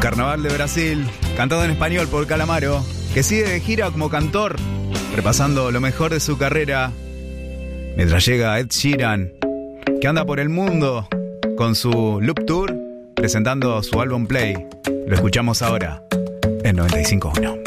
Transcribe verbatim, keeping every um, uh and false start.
Carnaval de Brasil, cantado en español por Calamaro, que sigue de gira como cantor, repasando lo mejor de su carrera, mientras llega Ed Sheeran, que anda por el mundo con su Loop Tour, presentando su álbum Play. Lo escuchamos ahora en noventa y cinco punto uno.